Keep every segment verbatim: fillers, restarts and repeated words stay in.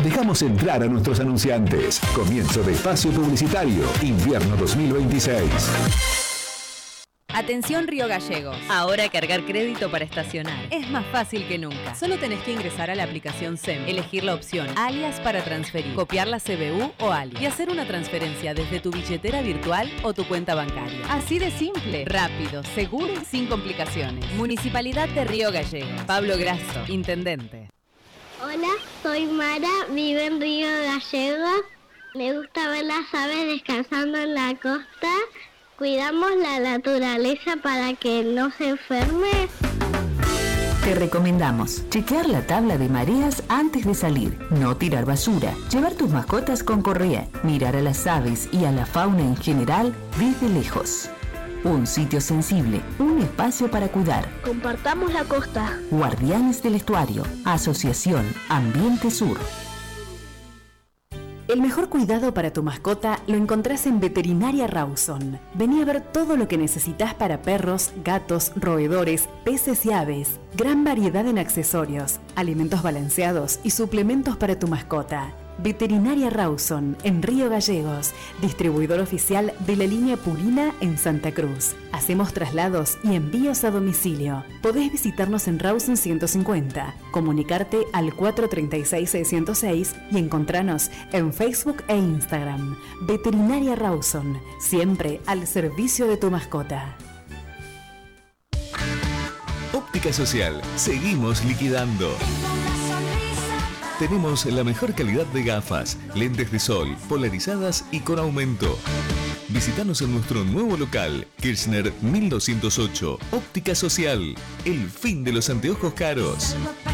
Dejamos entrar a nuestros anunciantes. Comienzo de espacio publicitario, invierno dos mil veintiséis. Atención Río Gallegos. Ahora cargar crédito para estacionar es más fácil que nunca. Solo tenés que ingresar a la aplicación S E M, elegir la opción alias para transferir, copiar la C B U o alias y hacer una transferencia desde tu billetera virtual o tu cuenta bancaria. Así de simple, rápido, seguro y sin complicaciones. Municipalidad de Río Gallegos. Pablo Grasso, intendente. Hola, soy Mara, vivo en Río Gallegos. Me gusta ver las aves descansando en la costa. Cuidamos la naturaleza para que no se enferme. Te recomendamos chequear la tabla de mareas antes de salir, no tirar basura, llevar tus mascotas con correa, mirar a las aves y a la fauna en general desde lejos. Un sitio sensible, un espacio para cuidar. Compartamos la costa. Guardianes del Estuario, Asociación Ambiente Sur. El mejor cuidado para tu mascota lo encontrás en Veterinaria Rawson. Vení a ver todo lo que necesitas para perros, gatos, roedores, peces y aves. Gran variedad en accesorios, alimentos balanceados y suplementos para tu mascota. Veterinaria Rawson, en Río Gallegos, distribuidor oficial de la línea Purina en Santa Cruz. Hacemos traslados y envíos a domicilio. Podés visitarnos en Rawson ciento cincuenta, comunicarte al cuatro tres seis, seis cero seis y encontrarnos en Facebook e Instagram. Veterinaria Rawson, siempre al servicio de tu mascota. Óptica Social, seguimos liquidando. Tenemos la mejor calidad de gafas, lentes de sol, polarizadas y con aumento. Visítanos en nuestro nuevo local, Kirchner mil doscientos ocho, Óptica Social, el fin de los anteojos caros.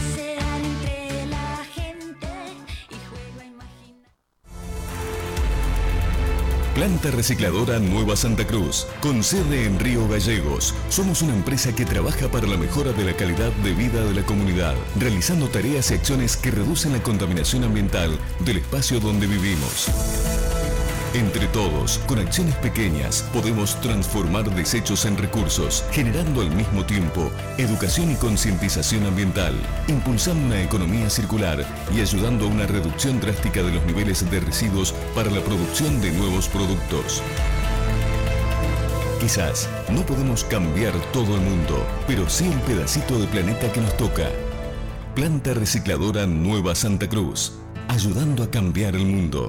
Planta Recicladora Nueva Santa Cruz, con sede en Río Gallegos. Somos una empresa que trabaja para la mejora de la calidad de vida de la comunidad, realizando tareas y acciones que reducen la contaminación ambiental del espacio donde vivimos. Entre todos, con acciones pequeñas, podemos transformar desechos en recursos, generando al mismo tiempo educación y concientización ambiental, impulsando una economía circular y ayudando a una reducción drástica de los niveles de residuos para la producción de nuevos productos. Quizás no podemos cambiar todo el mundo, pero sí el pedacito de planeta que nos toca. Planta Recicladora Nueva Santa Cruz, ayudando a cambiar el mundo.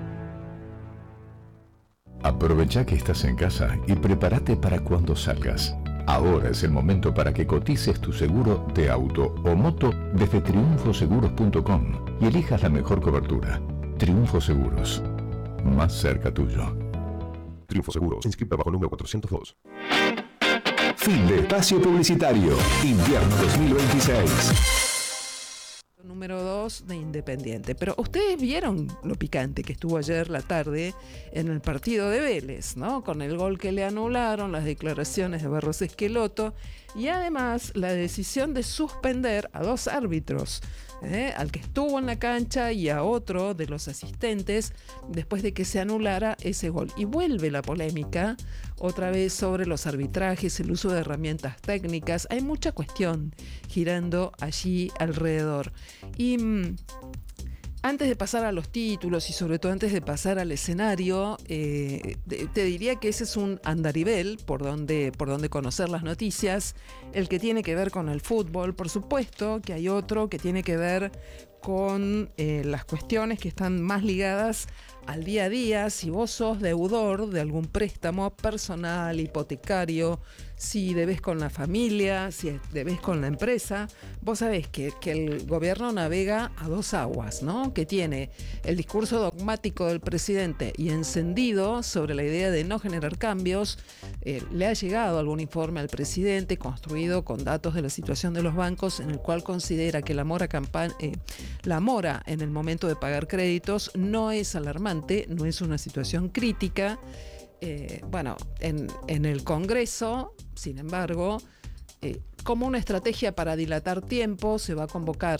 Aprovecha que estás en casa y prepárate para cuando salgas. Ahora es el momento para que cotices tu seguro de auto o moto desde triunfo seguros punto com y elijas la mejor cobertura. Triunfo Seguros, más cerca tuyo. Triunfo Seguros, inscrita bajo número cuatrocientos dos. Fin de espacio publicitario, invierno dos mil veintiséis. Número dos de Independiente. Pero ustedes vieron lo picante que estuvo ayer la tarde en el partido de Vélez, ¿no? Con el gol que le anularon, las declaraciones de Barros Esqueloto y además la decisión de suspender a dos árbitros, ¿eh? Al que estuvo en la cancha y a otro de los asistentes después de que se anulara ese gol. Y vuelve la polémica otra vez sobre los arbitrajes, el uso de herramientas técnicas. Hay mucha cuestión girando allí alrededor. Y mmm, antes de pasar a los títulos y sobre todo antes de pasar al escenario, eh, te, te diría que ese es un andarivel por donde, por donde conocer las noticias, el que tiene que ver con el fútbol. Por supuesto que hay otro que tiene que ver con eh, las cuestiones que están más ligadas al día a día. Si vos sos deudor de algún préstamo personal, hipotecario, si debes con la familia, si debes con la empresa, vos sabés que, que el gobierno navega a dos aguas, ¿no? Que tiene el discurso dogmático del presidente y encendido sobre la idea de no generar cambios. Eh, le ha llegado algún informe al presidente construido con datos de la situación de los bancos en el cual considera que la mora, campa- eh, la mora en el momento de pagar créditos no es alarmante, no es una situación crítica. Eh, bueno, en, en el Congreso, sin embargo, eh, como una estrategia para dilatar tiempo, se va a convocar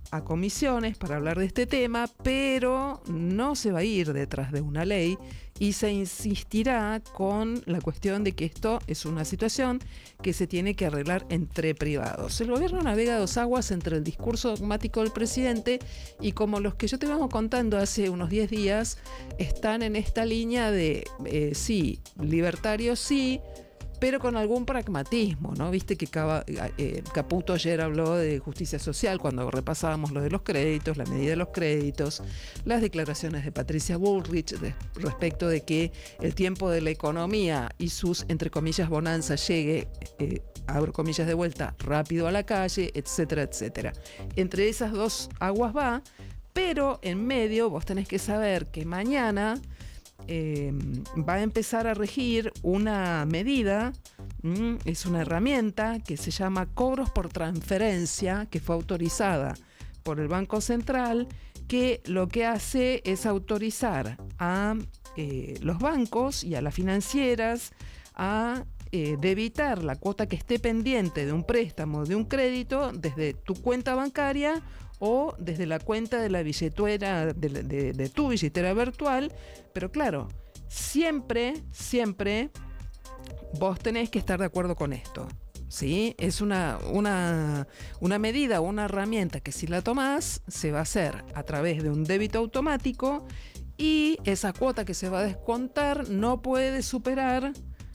a comisiones para hablar de este tema, pero no se va a ir detrás de una ley y se insistirá con la cuestión de que esto es una situación que se tiene que arreglar entre privados. El gobierno navega a dos aguas entre el discurso dogmático del presidente y como los que yo te vengo contando hace unos diez días, están en esta línea de eh, sí, libertario sí, pero con algún pragmatismo, ¿no? Viste que Cava, eh, Caputo ayer habló de justicia social cuando repasábamos lo de los créditos, la medida de los créditos, las declaraciones de Patricia Bullrich de, respecto de que el tiempo de la economía y sus, entre comillas, bonanzas llegue, eh, abro comillas de vuelta, rápido a la calle, etcétera, etcétera. Entre esas dos aguas va, pero en medio vos tenés que saber que mañana Eh, va a empezar a regir una medida, mmm, es una herramienta que se llama cobros por transferencia, que fue autorizada por el Banco Central, que lo que hace es autorizar a eh, los bancos y a las financieras a eh, debitar la cuota que esté pendiente de un préstamo, de un crédito, desde tu cuenta bancaria o desde la cuenta de la billetera, de, de, de tu billetera virtual, pero claro, siempre, siempre vos tenés que estar de acuerdo con esto, ¿sí? Es una, una, una medida, una herramienta que si la tomás, se va a hacer a través de un débito automático y esa cuota que se va a descontar no puede superar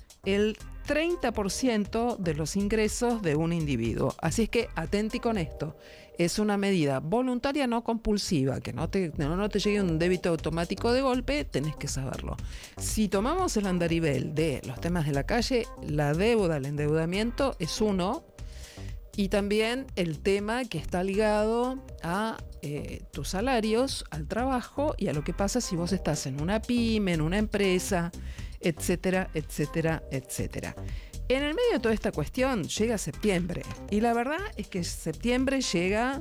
el treinta por ciento de los ingresos de un individuo. Así es que atenti con esto. Es una medida voluntaria, no compulsiva, que no te, no, no te llegue un débito automático de golpe, tenés que saberlo. Si tomamos el andarivel de los temas de la calle, la deuda, el endeudamiento es uno, y también el tema que está ligado a eh, tus salarios, al trabajo y a lo que pasa si vos estás en una pyme, en una empresa, etcétera, etcétera, etcétera. En el medio de toda esta cuestión llega septiembre y la verdad es que septiembre llega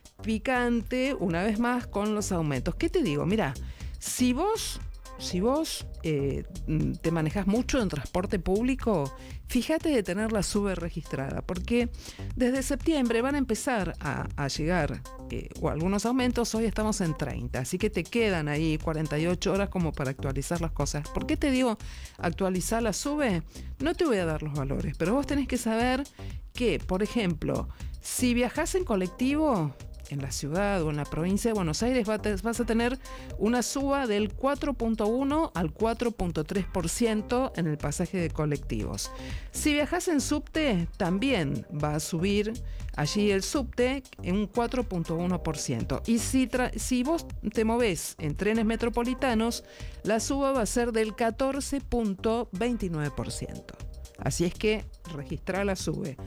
picante una vez más con los aumentos. ¿Qué te digo? Mira, si vos, si vos eh, te manejás mucho en transporte público, fíjate de tener la SUBE registrada, porque desde septiembre van a empezar a, a llegar eh, o algunos aumentos. Hoy estamos en treinta, así que te quedan ahí cuarenta y ocho horas como para actualizar las cosas. ¿Por qué te digo actualizar la SUBE? No te voy a dar los valores, pero vos tenés que saber que, por ejemplo, si viajás en colectivo en la ciudad o en la provincia de Buenos Aires, vas a tener una suba del cuatro punto uno al cuatro punto tres por ciento en el pasaje de colectivos. Si viajas en subte, también va a subir allí el subte en un cuatro punto uno por ciento. Y si, si vos te movés en trenes metropolitanos, la suba va a ser del catorce punto veintinueve por ciento. Así es que registrá la SUBE.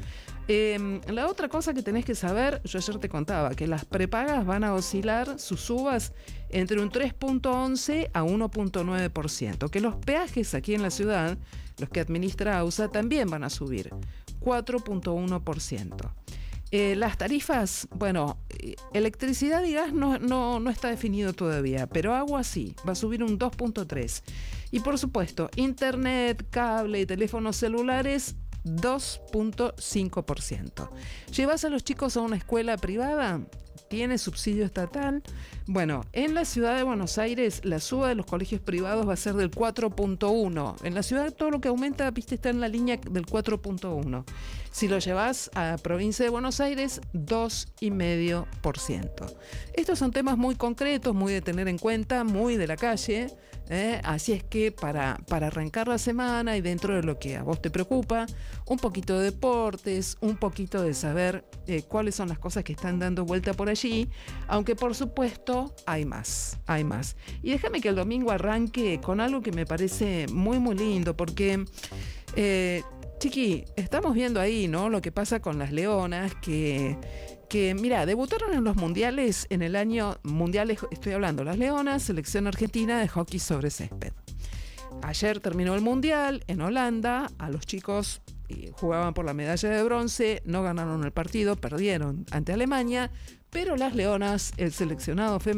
Eh, la otra cosa que tenés que saber, yo ayer te contaba que las prepagas van a oscilar sus subas entre un tres punto once a uno punto nueve por ciento, que los peajes aquí en la ciudad, los que administra AUSA, también van a subir cuatro punto uno por ciento. Eh, las tarifas, bueno, electricidad y gas no, no, no está definido todavía, pero agua sí, va a subir un dos punto tres. Y por supuesto, internet, cable y teléfonos celulares, dos punto cinco por ciento. ¿Llevas a los chicos a una escuela privada? ¿Tiene subsidio estatal? Bueno, en la ciudad de Buenos Aires la suba de los colegios privados va a ser del cuatro punto uno. En la ciudad todo lo que aumenta, viste, está en la línea del cuatro punto uno. Si lo llevas a provincia de Buenos Aires, dos coma cinco por ciento. Estos son temas muy concretos, muy de tener en cuenta, muy de la calle. ¿eh? Así es que para, para arrancar la semana y dentro de lo que a vos te preocupa, un poquito de deportes, un poquito de saber eh, cuáles son las cosas que están dando vuelta por allí, aunque por supuesto hay más, hay más. Y déjame que el domingo arranque con algo que me parece muy muy lindo, porque eh, Chiqui, estamos viendo ahí, ¿no? Lo que pasa con las leonas, que, que mira, debutaron en los mundiales en el año, mundiales, estoy hablando, las leonas, selección argentina de hockey sobre césped. Ayer terminó el mundial en Holanda, a los chicos eh, jugaban por la medalla de bronce, no ganaron el partido, perdieron ante Alemania, pero las leonas, el seleccionado femenino,